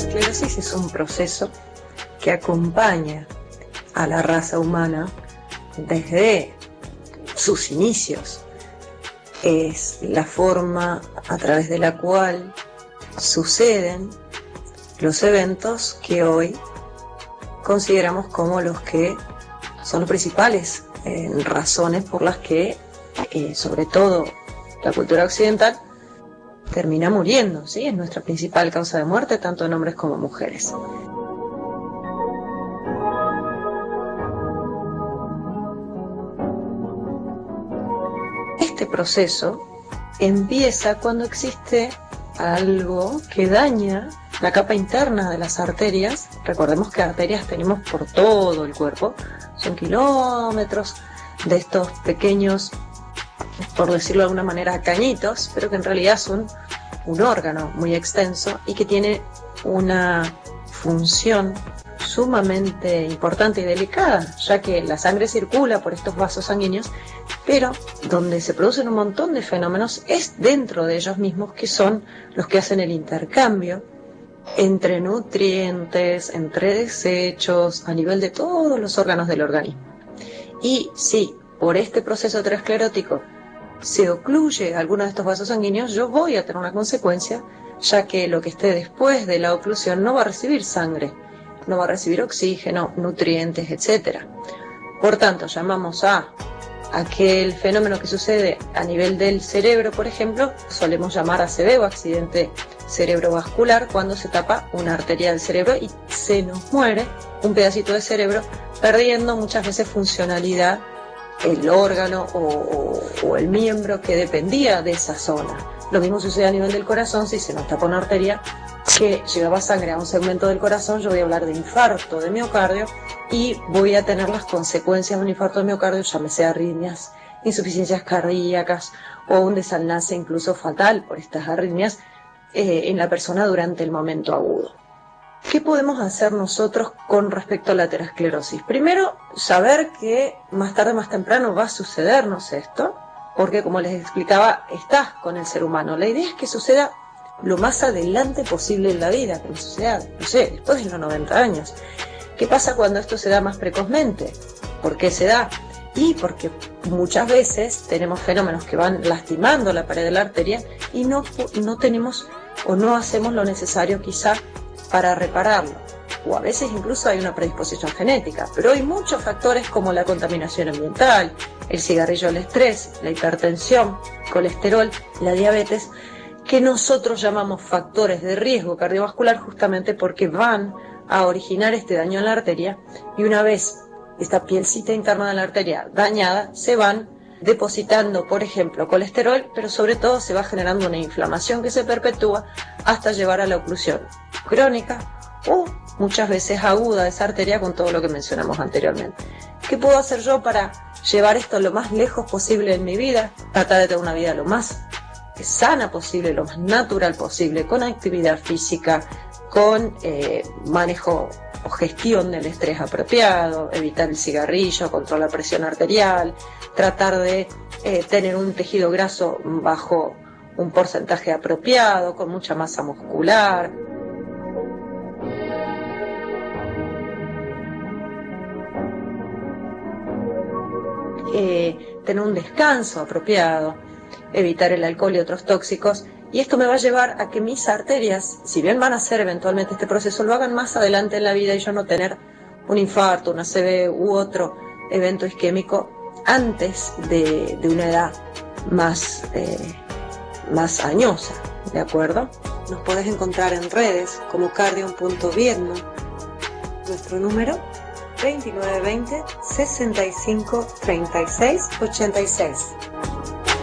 aterosclerosis es un proceso que acompaña a la raza humana desde sus inicios. Es la forma a través de la cual suceden los eventos que hoy consideramos como los que son los principales razones por las que, sobre todo la cultura occidental, termina muriendo, ¿sí? Es nuestra principal causa de muerte, tanto en hombres como en mujeres. Este proceso empieza cuando existe algo que daña la capa interna de las arterias. Recordemos que arterias tenemos por todo el cuerpo, son kilómetros de estos pequeños, por decirlo de alguna manera, cañitos, pero que en realidad son un órgano muy extenso y que tiene una función sumamente importante y delicada, ya que la sangre circula por estos vasos sanguíneos, pero donde se producen un montón de fenómenos es dentro de ellos mismos, que son los que hacen el intercambio entre nutrientes, entre desechos, a nivel de todos los órganos del organismo. Y si por este proceso aterosclerótico se ocluye alguno de estos vasos sanguíneos, yo voy a tener una consecuencia, ya que lo que esté después de la oclusión no va a recibir sangre, no va a recibir oxígeno, nutrientes, etc. Por tanto, llamamos a aquel fenómeno que sucede a nivel del cerebro, por ejemplo, solemos llamar ACV o accidente cerebrovascular, cuando se tapa una arteria del cerebro y se nos muere un pedacito de cerebro, perdiendo muchas veces funcionalidad el órgano o el miembro que dependía de esa zona. Lo mismo sucede a nivel del corazón. Si se nos tapa una arteria que llevaba sangre a un segmento del corazón, yo voy a hablar de infarto de miocardio y voy a tener las consecuencias de un infarto de miocardio, llámese arritmias, insuficiencias cardíacas o un desenlace incluso fatal por estas arritmias en la persona durante el momento agudo. ¿Qué podemos hacer nosotros con respecto a la aterosclerosis? Primero, saber que más tarde o más temprano va a sucedernos esto, porque como les explicaba, está con el ser humano. La idea es que suceda lo más adelante posible en la vida, que no suceda, no sé, después de los 90 años. ¿Qué pasa cuando esto se da más precozmente? ¿Por qué se da? Y porque muchas veces tenemos fenómenos que van lastimando la pared de la arteria y no tenemos o no hacemos lo necesario quizá para repararlo, o a veces incluso hay una predisposición genética, pero hay muchos factores como la contaminación ambiental, el cigarrillo, el estrés, la hipertensión, colesterol, la diabetes, que nosotros llamamos factores de riesgo cardiovascular justamente porque van a originar este daño en la arteria, y una vez esta pielcita interna de la arteria dañada, se van depositando, por ejemplo, colesterol, pero sobre todo se va generando una inflamación que se perpetúa hasta llevar a la oclusión crónica o muchas veces aguda de esa arteria, con todo lo que mencionamos anteriormente. ¿Qué puedo hacer yo para llevar esto lo más lejos posible en mi vida? Tratar de tener una vida lo más sana posible, lo más natural posible, con actividad física, con manejo o gestión del estrés apropiado, evitar el cigarrillo, controlar la presión arterial, tratar de tener un tejido graso bajo un porcentaje apropiado, con mucha masa muscular. Tener un descanso apropiado, evitar el alcohol y otros tóxicos, y esto me va a llevar a que mis arterias, si bien van a hacer eventualmente este proceso, lo hagan más adelante en la vida y yo no tener un infarto, una ACV u otro evento isquémico antes de una edad más añosa, ¿de acuerdo? Nos podés encontrar en redes como cardion.viedma, nuestro número 2920 65 36 86.